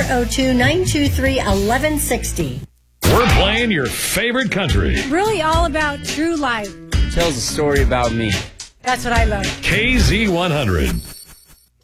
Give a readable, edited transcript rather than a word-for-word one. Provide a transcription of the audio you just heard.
402-923-1160. We're playing your favorite country. Really all about true life. Tells a story about me. That's what I love. KZ100.